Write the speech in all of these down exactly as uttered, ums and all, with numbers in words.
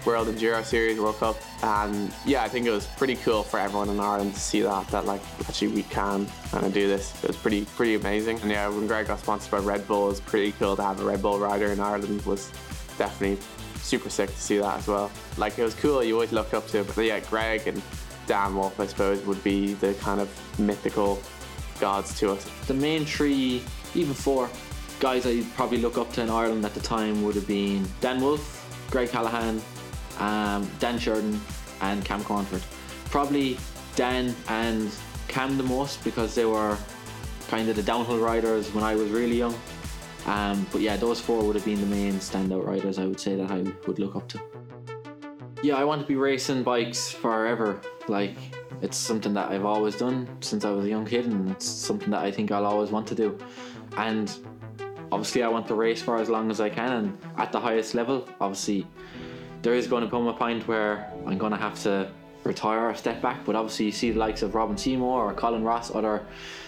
World Enduro Series World Cup, and yeah, I think it was pretty cool for everyone in Ireland to see that that like actually we can kind of do this. It was pretty pretty amazing. And yeah, when Greg got sponsored by Red Bull, it was pretty cool to have a Red Bull rider in Ireland. Was definitely super sick to see that as well. Like, it was cool, you always look up to, but yeah, Greg and Dan Wolf, I suppose, would be the kind of mythical gods to us. The main three, even four, guys I probably look up to in Ireland at the time would have been Dan Wolf, Greg Callahan, um, Dan Sheridan and Cam Cornford. Probably Dan and Cam the most because they were kind of the downhill riders when I was really young. Um, but yeah, those four would have been the main standout riders I would say that I would look up to. Yeah, I want to be racing bikes forever. Like, it's something that I've always done since I was a young kid, and it's something that I think I'll always want to do. And obviously I want to race for as long as I can and at the highest level. Obviously there is going to come a point where I'm going to have to retire or step back, but obviously you see the likes of Robin Seymour or Colin Ross, other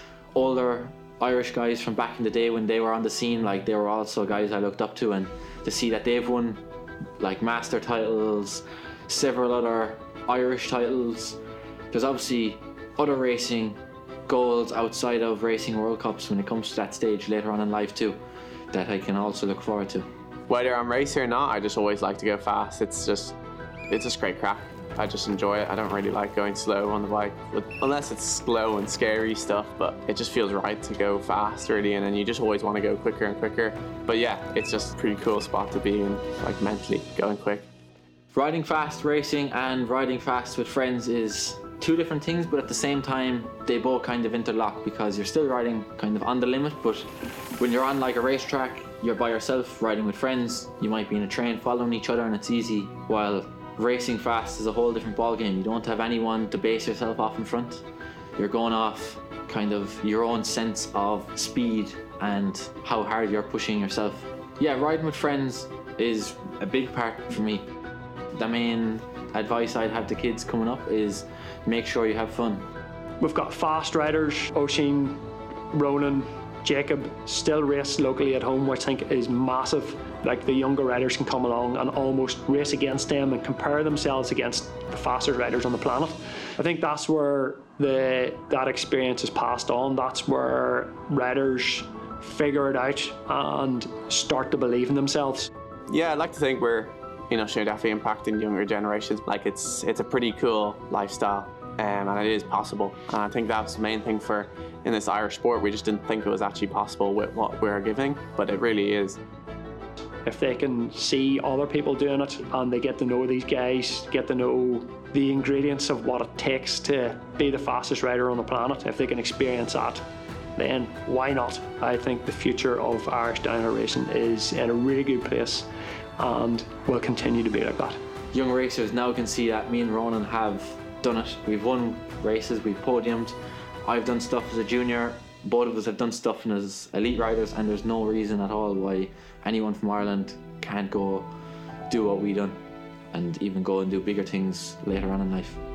older Irish guys from back in the day when they were on the scene, like they were also guys I looked up to, and to see that they've won like master titles, several other Irish titles. There's obviously other racing goals outside of racing World Cups when it comes to that stage later on in life too, that I can also look forward to. Whether I'm racing or not, I just always like to go fast. It's just, it's just great crack. I just enjoy it. I don't really like going slow on the bike, but unless it's slow and scary stuff, but it just feels right to go fast really, and then you just always want to go quicker and quicker. But yeah, it's just a pretty cool spot to be in, like mentally going quick. Riding fast racing and riding fast with friends is two different things, but at the same time they both kind of interlock because you're still riding kind of on the limit, but when you're on like a racetrack, you're by yourself. Riding with friends, you might be in a train following each other and it's easy, while racing fast is a whole different ball game. You don't have anyone to base yourself off in front. You're going off kind of your own sense of speed and how hard you're pushing yourself. Yeah, riding with friends is a big part for me. The main advice I'd have to kids coming up is make sure you have fun. We've got fast riders, Oisin, Ronan, Jacob still race locally at home, which I think is massive. Like, the younger riders can come along and almost race against them and compare themselves against the fastest riders on the planet. I think that's where the that experience is passed on. That's where riders figure it out and start to believe in themselves. Yeah, I'd like to think we're, you know, definitely impacting younger generations. Like, it's it's a pretty cool lifestyle, um, and it is possible. And I think that's the main thing for in this Irish sport. We just didn't think it was actually possible with what we're giving, but it really is. If they can see other people doing it and they get to know these guys, get to know the ingredients of what it takes to be the fastest rider on the planet, if they can experience that, then why not? I think the future of Irish downhill racing is in a really good place and will continue to be like that. Young racers now can see that me and Ronan have done it. We've won races, we've podiumed. I've done stuff as a junior. Both of us have done stuff as elite riders, and there's no reason at all why anyone from Ireland can't go do what we done and even go and do bigger things later on in life.